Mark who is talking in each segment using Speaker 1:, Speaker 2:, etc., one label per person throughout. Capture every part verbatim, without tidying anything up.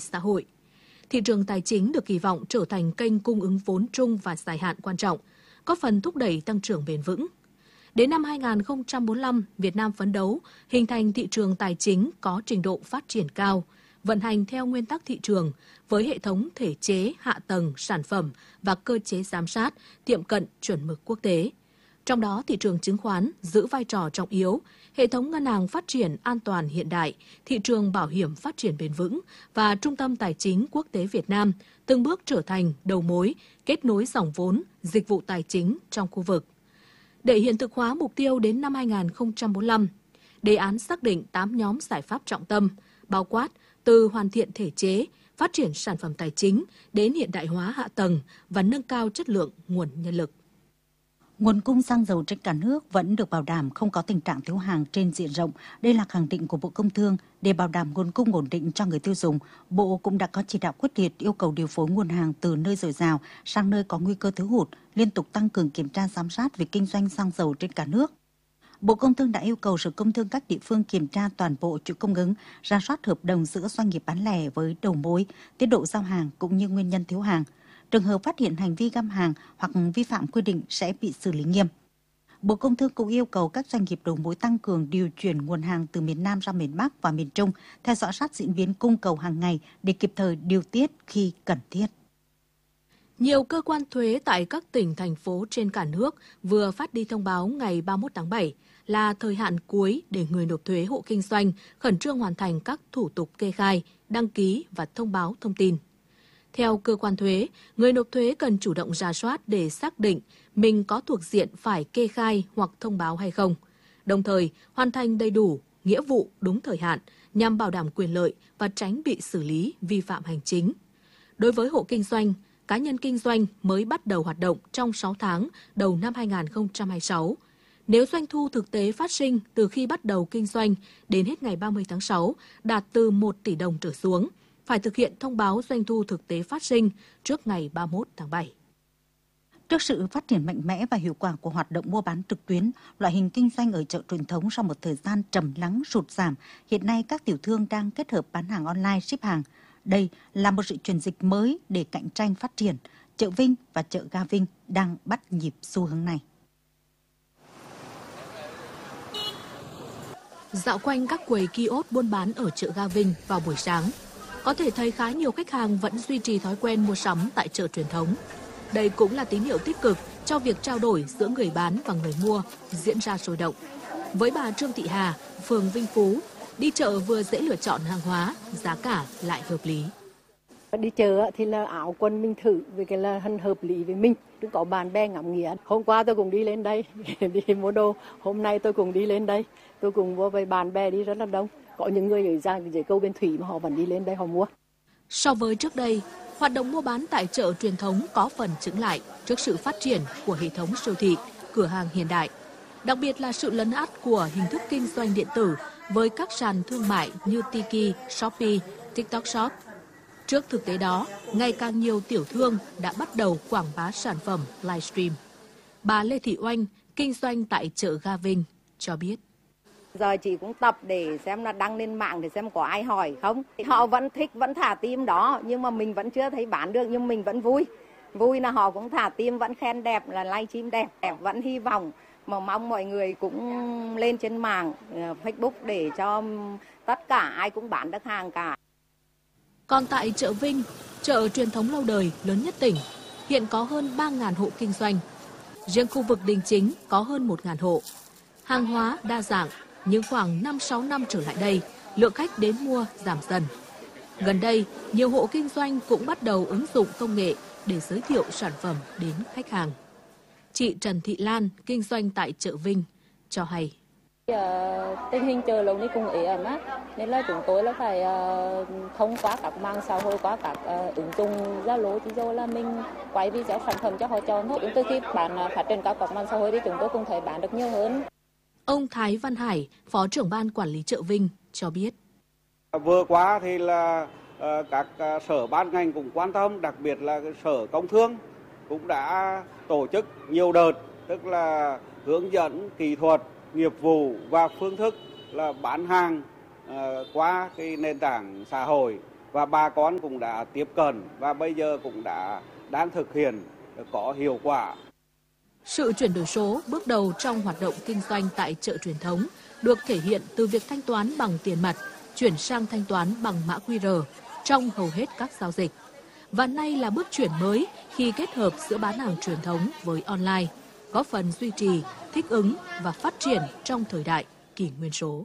Speaker 1: xã hội. Thị trường tài chính được kỳ vọng trở thành kênh cung ứng vốn chung và dài hạn quan trọng, góp phần thúc đẩy tăng trưởng bền vững. Đến năm hai nghìn không trăm bốn mươi lăm, Việt Nam phấn đấu hình thành thị trường tài chính có trình độ phát triển cao, vận hành theo nguyên tắc thị trường với hệ thống thể chế, hạ tầng, sản phẩm và cơ chế giám sát tiệm cận chuẩn mực quốc tế. Trong đó, thị trường chứng khoán giữ vai trò trọng yếu, hệ thống ngân hàng phát triển an toàn hiện đại, thị trường bảo hiểm phát triển bền vững và trung tâm tài chính quốc tế Việt Nam từng bước trở thành đầu mối, kết nối dòng vốn, dịch vụ tài chính trong khu vực. Để hiện thực hóa mục tiêu đến năm hai nghìn không trăm bốn mươi lăm, đề án xác định tám nhóm giải pháp trọng tâm, bao quát từ hoàn thiện thể chế, phát triển sản phẩm tài chính đến hiện đại hóa hạ tầng và nâng cao chất lượng nguồn nhân lực.
Speaker 2: Nguồn cung xăng dầu trên cả nước vẫn được bảo đảm, không có tình trạng thiếu hàng trên diện rộng. Đây là khẳng định của Bộ Công Thương. Để bảo đảm nguồn cung ổn định cho người tiêu dùng, Bộ cũng đã có chỉ đạo quyết liệt yêu cầu điều phối nguồn hàng từ nơi dồi dào sang nơi có nguy cơ thiếu hụt, liên tục tăng cường kiểm tra giám sát việc kinh doanh xăng dầu trên cả nước. Bộ Công Thương đã yêu cầu Sở Công Thương các địa phương kiểm tra toàn bộ chuỗi cung ứng, rà soát hợp đồng giữa doanh nghiệp bán lẻ với đầu mối, tiến độ giao hàng cũng như nguyên nhân thiếu hàng. Trường hợp phát hiện hành vi găm hàng hoặc vi phạm quy định sẽ bị xử lý nghiêm. Bộ Công Thương cũng yêu cầu các doanh nghiệp đầu mối tăng cường điều chuyển nguồn hàng từ miền Nam ra miền Bắc và miền Trung, theo dõi sát diễn biến cung cầu hàng ngày để kịp thời điều tiết khi cần thiết.
Speaker 1: Nhiều cơ quan thuế tại các tỉnh, thành phố trên cả nước vừa phát đi thông báo ngày ba mươi mốt tháng bảy là thời hạn cuối để người nộp thuế hộ kinh doanh khẩn trương hoàn thành các thủ tục kê khai, đăng ký và thông báo thông tin. Theo cơ quan thuế, người nộp thuế cần chủ động rà soát để xác định mình có thuộc diện phải kê khai hoặc thông báo hay không, đồng thời hoàn thành đầy đủ nghĩa vụ đúng thời hạn nhằm bảo đảm quyền lợi và tránh bị xử lý vi phạm hành chính. Đối với hộ kinh doanh, cá nhân kinh doanh mới bắt đầu hoạt động trong sáu tháng đầu năm hai nghìn không trăm hai mươi sáu, nếu doanh thu thực tế phát sinh từ khi bắt đầu kinh doanh đến hết ngày ba mươi tháng sáu đạt từ một tỷ đồng trở xuống, phải thực hiện thông báo doanh thu thực tế phát sinh trước ngày ba mươi mốt tháng bảy.
Speaker 2: Trước sự phát triển mạnh mẽ và hiệu quả của hoạt động mua bán trực tuyến, loại hình kinh doanh ở chợ truyền thống sau một thời gian trầm lắng sụt giảm, hiện nay các tiểu thương đang kết hợp bán hàng online, ship hàng. Đây là một sự chuyển dịch mới để cạnh tranh phát triển. Chợ Vinh và chợ Ga Vinh đang bắt nhịp xu hướng này.
Speaker 1: Dạo quanh các quầy kiosk buôn bán ở chợ Ga Vinh vào buổi sáng, có thể thấy khá nhiều khách hàng vẫn duy trì thói quen mua sắm tại chợ truyền thống. Đây cũng là tín hiệu tích cực cho việc trao đổi giữa người bán và người mua diễn ra sôi động. Với bà Trương Thị Hà, phường Vinh Phú, đi chợ vừa dễ lựa chọn hàng hóa, giá cả lại hợp lý.
Speaker 3: Đi chợ thì là áo quần mình thử với cái là hợp lý với mình. Cứ có bạn bè ngắm nghía. Hôm qua tôi cũng đi lên đây đi mua đồ. Hôm nay tôi cũng đi lên đây. Tôi cùng mua với bạn bè đi rất là đông. Có những người ở ra dưới câu bên thủy mà họ vẫn đi lên đây họ mua.
Speaker 1: So với trước đây, hoạt động mua bán tại chợ truyền thống có phần chững lại trước sự phát triển của hệ thống siêu thị, cửa hàng hiện đại. Đặc biệt là sự lấn át của hình thức kinh doanh điện tử với các sàn thương mại như Tiki, Shopee, TikTok Shop. Trước thực tế đó, ngày càng nhiều tiểu thương đã bắt đầu quảng bá sản phẩm livestream. Bà Lê Thị Oanh, kinh doanh tại chợ Ga Vinh, cho biết.
Speaker 4: Giờ chị cũng tập để xem là đăng lên mạng để xem có ai hỏi không. Họ vẫn thích, vẫn thả tim đó, nhưng mà mình vẫn chưa thấy bán được, nhưng mình vẫn vui. Vui là họ cũng thả tim, vẫn khen đẹp, là livestream đẹp, đẹp, vẫn hy vọng. Mà mong mọi người cũng lên trên mạng, Facebook để cho tất cả ai cũng bán được hàng cả.
Speaker 1: Còn tại chợ Vinh, chợ truyền thống lâu đời lớn nhất tỉnh, hiện có hơn ba nghìn hộ kinh doanh. Riêng khu vực Đình Chính có hơn một nghìn hộ. Hàng hóa đa dạng, nhưng khoảng năm sáu năm trở lại đây, lượng khách đến mua giảm dần. Gần đây, nhiều hộ kinh doanh cũng bắt đầu ứng dụng công nghệ để giới thiệu sản phẩm đến khách hàng. Chị Trần Thị Lan, kinh doanh tại chợ Vinh, cho hay.
Speaker 5: Tình hình chợ lâu nay cũng ế ẩm á, nên là chúng tôi là phải uh, thông qua các mạng xã hội, qua các uh, ứng dụng Zalo thì rồi là mình quay video sản phẩm cho họ chọn thôi. Từ khi bạn uh, phát triển các mạng xã hội thì chúng tôi cũng thấy bán được nhiều hơn.
Speaker 1: Ông Thái Văn Hải, Phó trưởng ban quản lý chợ Vinh cho biết.
Speaker 6: Vừa qua thì là uh, các uh, sở ban ngành cũng quan tâm, đặc biệt là Sở Công Thương cũng đã tổ chức nhiều đợt, tức là hướng dẫn kỹ thuật, nghiệp vụ và phương thức là bán hàng uh, qua cái nền tảng xã hội và bà con cũng đã tiếp cận và bây giờ cũng đã đang thực hiện có hiệu quả.
Speaker 1: Sự chuyển đổi số bước đầu trong hoạt động kinh doanh tại chợ truyền thống được thể hiện từ việc thanh toán bằng tiền mặt, chuyển sang thanh toán bằng mã quy rờ trong hầu hết các giao dịch. Và nay là bước chuyển mới khi kết hợp giữa bán hàng truyền thống với online, góp phần duy trì, thích ứng và phát triển trong thời đại kỷ nguyên số.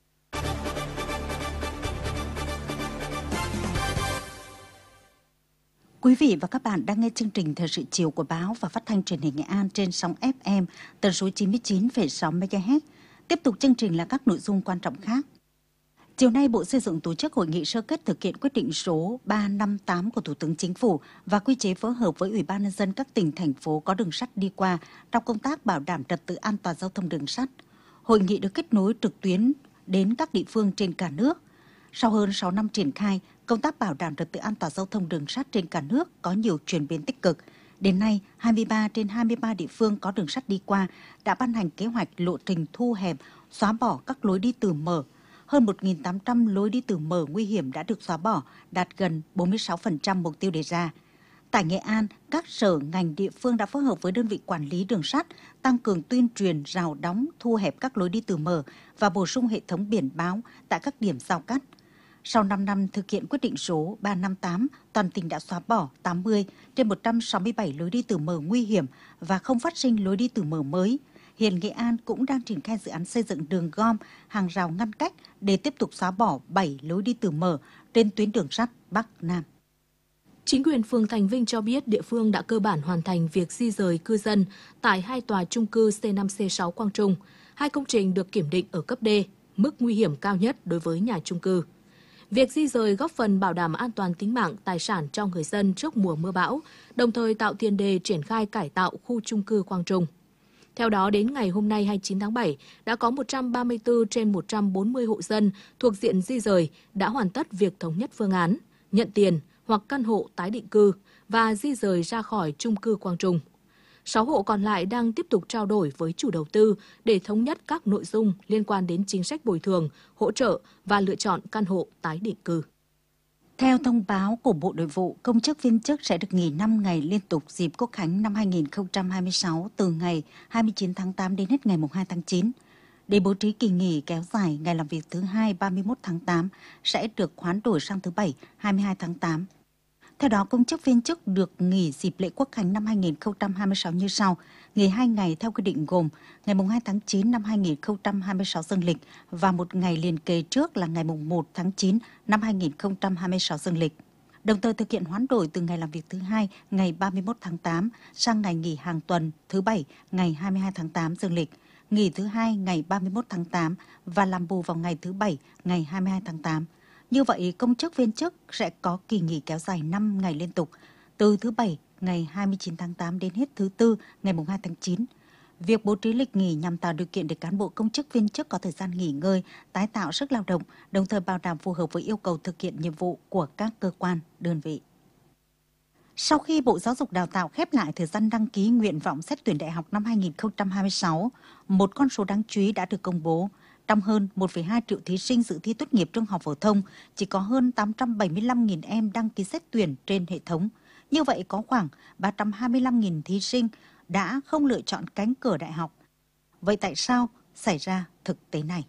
Speaker 2: Quý vị và các bạn đang nghe chương trình Thời sự chiều của báo và phát thanh truyền hình Nghệ An trên sóng ép em tần số chín mươi chín phẩy sáu mê ga héc. Tiếp tục chương trình là các nội dung quan trọng khác. Chiều nay, Bộ Xây dựng tổ chức hội nghị sơ kết thực hiện quyết định số ba trăm năm mươi tám của Thủ tướng Chính phủ và quy chế phối hợp với Ủy ban nhân dân các tỉnh, thành phố có đường sắt đi qua trong công tác bảo đảm trật tự an toàn giao thông đường sắt. Hội nghị được kết nối trực tuyến đến các địa phương trên cả nước. Sau hơn sáu năm triển khai, công tác bảo đảm trật tự an toàn giao thông đường sắt trên cả nước có nhiều chuyển biến tích cực. Đến nay, hai mươi ba trên hai mươi ba địa phương có đường sắt đi qua đã ban hành kế hoạch lộ trình thu hẹp, xóa bỏ các lối đi từ mở. Hơn một nghìn tám trăm lối đi từ mở nguy hiểm đã được xóa bỏ, đạt gần bốn mươi sáu phần trăm mục tiêu đề ra. Tại Nghệ An, các sở ngành địa phương đã phối hợp với đơn vị quản lý đường sắt, tăng cường tuyên truyền, rào đóng, thu hẹp các lối đi từ mở và bổ sung hệ thống biển báo tại các điểm giao cắt. Sau năm năm thực hiện quyết định số ba trăm năm mươi tám, toàn tỉnh đã xóa bỏ tám mươi trên một trăm sáu mươi bảy lối đi từ mở nguy hiểm và không phát sinh lối đi từ mở mới. Hiện Nghệ An cũng đang triển khai dự án xây dựng đường gom, hàng rào ngăn cách để tiếp tục xóa bỏ bảy lối đi từ mở trên tuyến đường sắt Bắc Nam.
Speaker 1: Chính quyền phường Thành Vinh cho biết địa phương đã cơ bản hoàn thành việc di rời cư dân tại hai tòa chung cư C năm C sáu Quang Trung. Hai công trình được kiểm định ở cấp D, mức nguy hiểm cao nhất đối với nhà chung cư. Việc di rời góp phần bảo đảm an toàn tính mạng, tài sản cho người dân trước mùa mưa bão, đồng thời tạo tiền đề triển khai cải tạo khu chung cư Quang Trung. Theo đó, đến ngày hôm nay hai mươi chín tháng bảy, đã có một trăm ba mươi tư trên một trăm bốn mươi hộ dân thuộc diện di rời đã hoàn tất việc thống nhất phương án, nhận tiền hoặc căn hộ tái định cư và di rời ra khỏi chung cư Quang Trung. sáu hộ còn lại đang tiếp tục trao đổi với chủ đầu tư để thống nhất các nội dung liên quan đến chính sách bồi thường, hỗ trợ và lựa chọn căn hộ tái định cư.
Speaker 2: Theo thông báo của Bộ Nội vụ, công chức viên chức sẽ được nghỉ năm ngày liên tục dịp Quốc khánh năm hai nghìn không trăm hai mươi sáu từ ngày hai mươi chín tháng tám đến hết ngày hai tháng chín. Để bố trí kỳ nghỉ kéo dài, ngày làm việc thứ hai ba mươi mốt tháng tám sẽ được hoán đổi sang thứ bảy hai mươi hai tháng tám. Theo đó, công chức viên chức được nghỉ dịp lễ Quốc khánh năm hai nghìn không trăm hai mươi sáu như sau: nghỉ hai ngày theo quy định gồm ngày hai tháng chín năm hai nghìn không trăm hai mươi sáu dương lịch và một ngày liền kề trước là ngày một tháng chín năm hai nghìn không trăm hai mươi sáu dương lịch. Đồng thời thực hiện hoán đổi từ ngày làm việc thứ hai ngày ba mươi mốt tháng tám sang ngày nghỉ hàng tuần thứ bảy ngày hai mươi hai tháng tám dương lịch, nghỉ thứ hai ngày ba mươi mốt tháng tám và làm bù vào ngày thứ bảy ngày hai mươi hai tháng tám. Như vậy, công chức viên chức sẽ có kỳ nghỉ kéo dài năm ngày liên tục, từ thứ Bảy ngày hai mươi chín tháng tám đến hết thứ Tư ngày hai tháng chín. Việc bố trí lịch nghỉ nhằm tạo điều kiện để cán bộ công chức viên chức có thời gian nghỉ ngơi, tái tạo sức lao động, đồng thời bảo đảm phù hợp với yêu cầu thực hiện nhiệm vụ của các cơ quan, đơn vị. Sau khi Bộ Giáo dục Đào tạo khép lại thời gian đăng ký nguyện vọng xét tuyển đại học năm hai nghìn không trăm hai mươi sáu, một con số đáng chú ý đã được công bố. Trong hơn một phẩy hai triệu thí sinh dự thi tốt nghiệp trung học phổ thông, chỉ có hơn tám trăm bảy mươi lăm nghìn em đăng ký xét tuyển trên hệ thống. Như vậy, có khoảng ba trăm hai mươi lăm nghìn thí sinh đã không lựa chọn cánh cửa đại học. Vậy tại sao xảy ra thực tế này?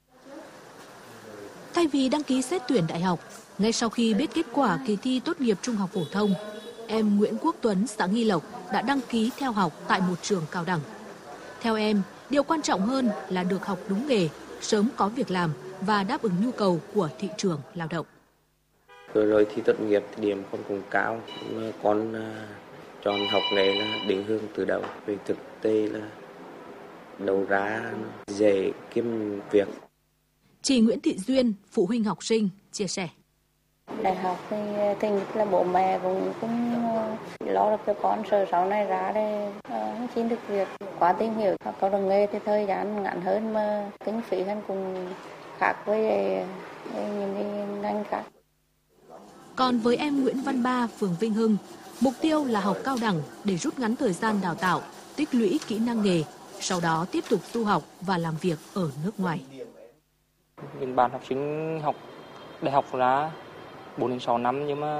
Speaker 1: Thay vì đăng ký xét tuyển đại học, ngay sau khi biết kết quả kỳ thi tốt nghiệp trung học phổ thông, em Nguyễn Quốc Tuấn, xã Nghi Lộc đã đăng ký theo học tại một trường cao đẳng. Theo em, điều quan trọng hơn là được học đúng nghề, sớm có việc làm và đáp ứng nhu cầu của thị trường lao động.
Speaker 7: Rồi rồi thi tốt nghiệp thì điểm con cũng cao, con chọn học nghề là định hướng từ đầu, vì thực tế là đầu ra dễ kiếm việc.
Speaker 1: Chị Nguyễn Thị Duyên, phụ huynh học sinh, chia sẻ.
Speaker 5: Đại học thì thứ nhất là bố mẹ cũng cũng lo được cho con, sợ sau này ra để không xin được việc. Quá tìm hiểu có đồng nghề thì thời gian ngắn hơn mà kinh phí hơn cũng khác với, với những cái ngành khác.
Speaker 1: Còn với em Nguyễn Văn Ba, phường Vinh Hưng, mục tiêu là học cao đẳng để rút ngắn thời gian đào tạo, tích lũy kỹ năng nghề, sau đó tiếp tục du học và làm việc ở nước ngoài.
Speaker 8: Những bạn học sinh học đại học ra bốn đến sáu năm nhưng mà